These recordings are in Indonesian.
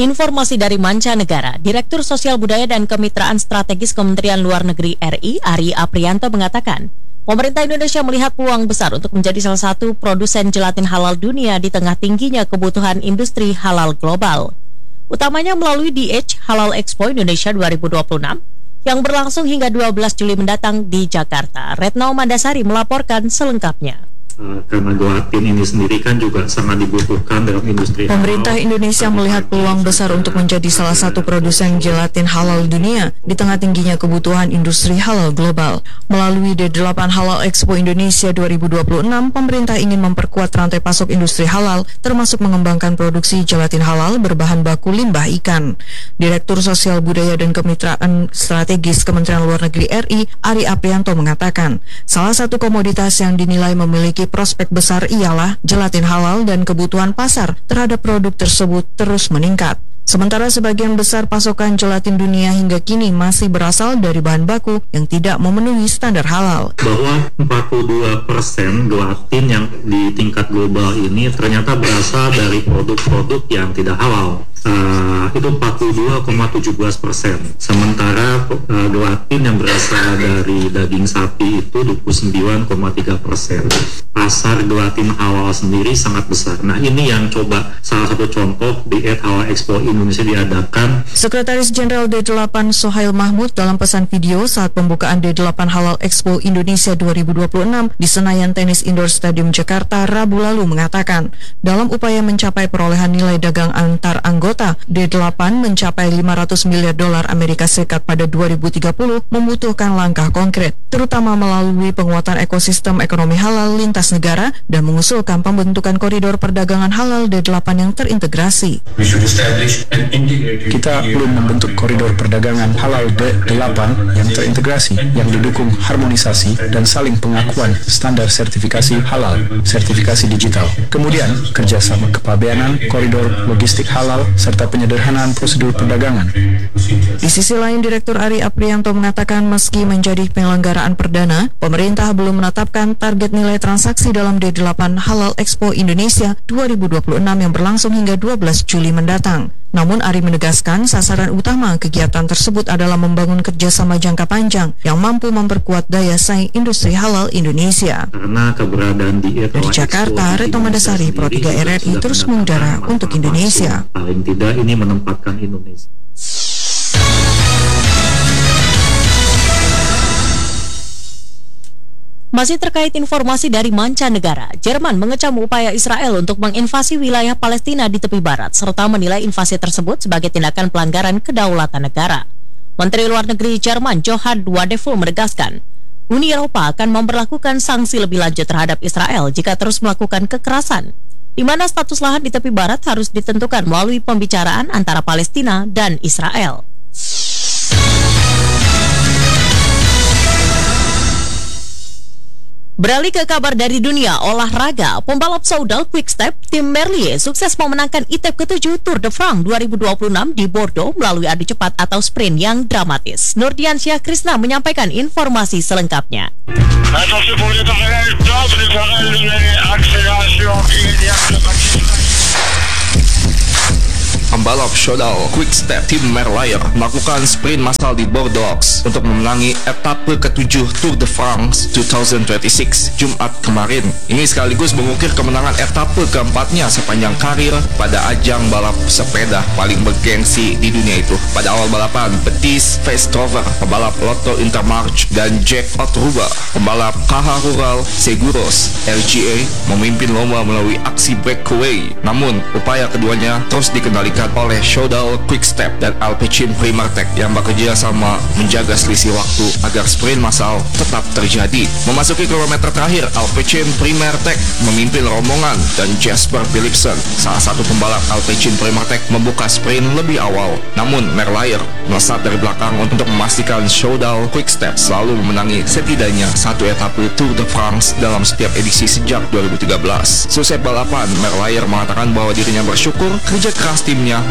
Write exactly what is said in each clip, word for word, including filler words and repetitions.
Informasi dari mancanegara, Direktur Sosial Budaya dan Kemitraan Strategis Kementerian Luar Negeri R I, Ari Aprianto mengatakan, pemerintah Indonesia melihat peluang besar untuk menjadi salah satu produsen gelatin halal dunia di tengah tingginya kebutuhan industri halal global. Utamanya melalui D H Halal Expo Indonesia dua ribu dua puluh enam yang berlangsung hingga dua belas Juli mendatang di Jakarta. Retno Mandasari melaporkan selengkapnya. Karena gelatin ini sendiri kan juga sangat dibutuhkan dalam industri halal. Pemerintah Indonesia melihat peluang besar untuk menjadi salah satu produsen gelatin halal dunia di tengah tingginya kebutuhan industri halal global. Melalui D delapan Halal Expo Indonesia dua ribu dua puluh enam, pemerintah ingin memperkuat rantai pasok industri halal, termasuk mengembangkan produksi gelatin halal berbahan baku limbah ikan. Direktur Sosial Budaya dan Kemitraan Strategis Kementerian Luar Negeri R I, Ari Aprianto mengatakan, salah satu komoditas yang dinilai memiliki prospek besar ialah gelatin halal dan kebutuhan pasar terhadap produk tersebut terus meningkat. Sementara sebagian besar pasokan gelatin dunia hingga kini masih berasal dari bahan baku yang tidak memenuhi standar halal. Bahwa empat puluh dua persen gelatin yang di tingkat global ini ternyata berasal dari produk-produk yang tidak halal. Uh, itu empat puluh dua koma satu tujuh persen. Sementara uh, gelatin yang berasal dari daging sapi itu dua puluh sembilan koma tiga persen. Pasar gelatin halal sendiri sangat besar. Nah, ini yang coba salah satu contoh di Halal Expo Indonesia diadakan. Sekretaris Jenderal D delapan Sohail Mahmud dalam pesan video saat pembukaan D delapan Halal Expo Indonesia dua ribu dua puluh enam di Senayan Tennis Indoor Stadium Jakarta Rabu lalu mengatakan, dalam upaya mencapai perolehan nilai dagang antar anggota, D delapan mencapai lima ratus miliar dolar Amerika Serikat pada dua ribu tiga puluh membutuhkan langkah konkret, terutama melalui penguatan ekosistem ekonomi halal lintas negara dan mengusulkan pembentukan koridor perdagangan halal D delapan yang terintegrasi. Kita belum membentuk koridor perdagangan halal D delapan yang terintegrasi, yang didukung harmonisasi dan saling pengakuan standar sertifikasi halal, sertifikasi digital. Kemudian, kerjasama kepabeanan, koridor logistik halal, serta penyederhanaan prosedur perdagangan. Di sisi lain, Direktur Ari Aprianto mengatakan meski menjadi penyelenggaraan perdana, pemerintah belum menetapkan target nilai transaksi dalam D delapan Halal Expo Indonesia dua ribu dua puluh enam yang berlangsung hingga dua belas Juli mendatang. Namun Ari menegaskan sasaran utama kegiatan tersebut adalah membangun kerjasama jangka panjang yang mampu memperkuat daya saing industri halal Indonesia. Karena keberadaan di Dari Jakarta, Retno Mandasari, Pro tiga R R I terus mengudara untuk Indonesia. Paling tidak ini menempatkan Indonesia. Masih terkait informasi dari mancanegara, Jerman mengecam upaya Israel untuk menginvasi wilayah Palestina di tepi barat, serta menilai invasi tersebut sebagai tindakan pelanggaran kedaulatan negara. Menteri Luar Negeri Jerman Johann Wadephul menegaskan, Uni Eropa akan memberlakukan sanksi lebih lanjut terhadap Israel jika terus melakukan kekerasan, di mana status lahan di tepi barat harus ditentukan melalui pembicaraan antara Palestina dan Israel. Beralih ke kabar dari dunia olahraga, pembalap Soudal Quickstep tim Merlier sukses memenangkan etap ketujuh Tour de France dua ribu dua puluh enam di Bordeaux melalui adu cepat atau sprint yang dramatis. Nurdiansyah Krisna menyampaikan informasi selengkapnya. Pembalap Soudal Quickstep tim Merlier melakukan sprint massal di Bordeaux untuk memenangi etape ketujuh Tour de France dua ribu dua puluh enam Jumat kemarin. Ini sekaligus mengukir kemenangan etape keempatnya sepanjang karir pada ajang balap sepeda paling bergengsi di dunia itu. Pada awal balapan, Betis Veestrover, pembalap Lotto Intermarché, dan Jack Otruber, pembalap K H Rural Seguros L G A, memimpin lomba melalui aksi breakaway. Namun, upaya keduanya terus dikendalikan oleh Soudal Quickstep dan Alpecin Primartech yang bekerja sama menjaga selisih waktu agar sprint massal tetap terjadi. Memasuki kilometer terakhir, Alpecin Primartech memimpin rombongan dan Jasper Philipsen, salah satu pembalap Alpecin Primartech, membuka sprint lebih awal. Namun Merlier melesat dari belakang untuk memastikan Soudal Quickstep selalu memenangi setidaknya satu etape Tour de France dalam setiap edisi sejak dua ribu tiga belas. Selesai balapan, Merlier mengatakan bahwa dirinya bersyukur kerja keras timnya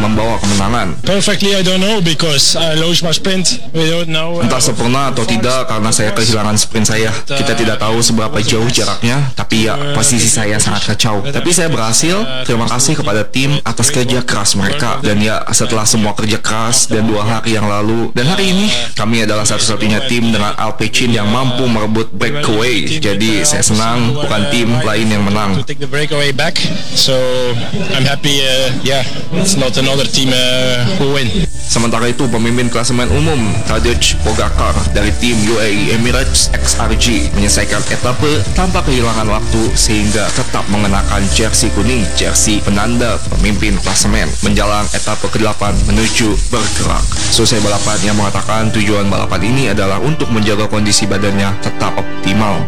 membawa kemenangan. Perfectly, I don't know because I lost my sprint. We don't know. Entah sempurna atau tidak karena saya kehilangan sprint saya. Kita tidak tahu seberapa jauh jaraknya, tapi ya posisi saya sangat kacau. Tapi saya berhasil. Terima kasih kepada tim atas kerja keras mereka. Dan ya setelah semua kerja keras dan dua hari yang lalu dan hari ini kami adalah satu-satunya tim dengan Alpecin yang mampu merebut breakaway. Jadi saya senang bukan tim lain yang menang. To take the breakaway back, so I'm happy. Uh, yeah, it's not another team uh, who win. Sementara itu, pemimpin klasemen umum Tadej Pogacar dari tim U A E Emirates X R G menyelesaikan etape tanpa kehilangan waktu sehingga tetap mengenakan jersey kuning, jersey penanda pemimpin klasemen menjelang etape kedelapan menuju bergerak. Selesai balapan yang mengatakan tujuan balapan ini adalah untuk menjaga kondisi badannya tetap optimal.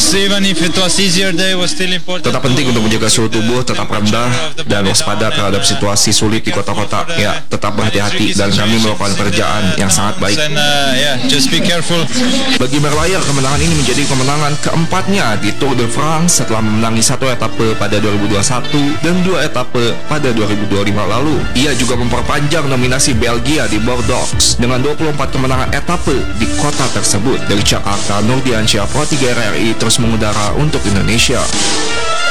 Tetap penting untuk menjaga suhu tubuh tetap rendah dan waspada terhadap situasi sulit di kota-kota. Ya, tetap berhati-hati dan kami melakukan pekerjaan yang sangat baik. Bagi Merlier, kemenangan ini menjadi kemenangan keempatnya di Tour de France setelah memenangi satu etape pada dua ribu dua puluh satu dan dua etape pada dua ribu dua puluh lima lalu. Ia juga memperpanjang nominasi Belgia di Bordeaux dengan dua puluh empat kemenangan etape di kota tersebut. Dari Jakarta, Nurdiansyah, Pro tiga R R I terus mengudara untuk Indonesia.